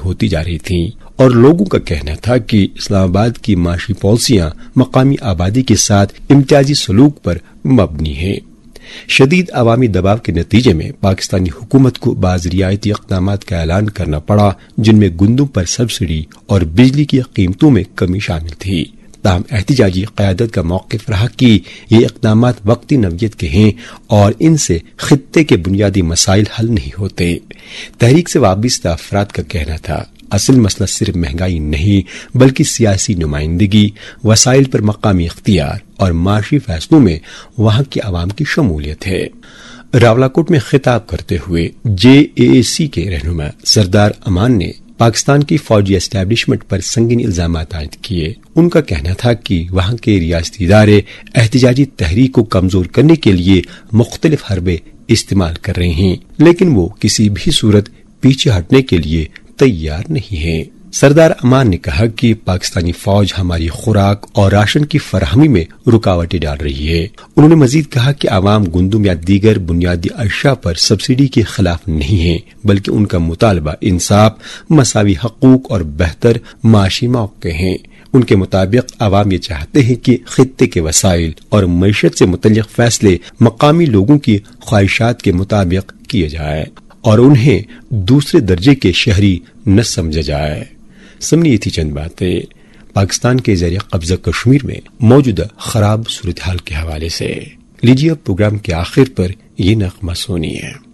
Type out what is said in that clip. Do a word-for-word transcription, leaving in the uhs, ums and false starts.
ہوتی جا رہی تھیں اور لوگوں کا کہنا تھا کہ اسلام آباد کی معاشی پالیسیاں مقامی آبادی کے ساتھ امتیازی سلوک پر مبنی ہیں۔ شدید عوامی دباؤ کے نتیجے میں پاکستانی حکومت کو بعض رعایتی اقدامات کا اعلان کرنا پڑا، جن میں گندم پر سبسڈی اور بجلی کی قیمتوں میں کمی شامل تھی۔ تاہم احتجاجی قیادت کا موقف رہا کہ یہ اقدامات وقتی نوعیت کے ہیں اور ان سے خطے کے بنیادی مسائل حل نہیں ہوتے۔ تحریک سے وابستہ افراد کا کہنا تھا اصل مسئلہ صرف مہنگائی نہیں بلکہ سیاسی نمائندگی، وسائل پر مقامی اختیار اور معاشی فیصلوں میں وہاں کی عوام کی شمولیت ہے۔ راولاکوٹ میں خطاب کرتے ہوئے جے اے اے سی کے رہنما سردار امان نے پاکستان کی فوجی اسٹیبلشمنٹ پر سنگین الزامات عائد کیے۔ ان کا کہنا تھا کہ وہاں کے ریاستی ادارے احتجاجی تحریک کو کمزور کرنے کے لیے مختلف حربے استعمال کر رہے ہیں، لیکن وہ کسی بھی صورت پیچھے ہٹنے کے لیے تیار نہیں ہیں۔ سردار امان نے کہا کہ پاکستانی فوج ہماری خوراک اور راشن کی فراہمی میں رکاوٹیں ڈال رہی ہے۔ انہوں نے مزید کہا کہ عوام گندم یا دیگر بنیادی اشیاء پر سبسڈی کے خلاف نہیں ہیں، بلکہ ان کا مطالبہ انصاف، مساوی حقوق اور بہتر معاشی موقع ہیں۔ ان کے مطابق عوام یہ چاہتے ہیں کہ خطے کے وسائل اور معیشت سے متعلق فیصلے مقامی لوگوں کی خواہشات کے مطابق کیے جائے اور انہیں دوسرے درجے کے شہری نہ سمجھا جائے۔ سمجھے یہ تھی چند باتیں پاکستان کے زیر قبضہ کشمیر میں موجودہ خراب صورتحال کے حوالے سے۔ لیجیے اب پروگرام کے آخر پر یہ نغمہ سنیے۔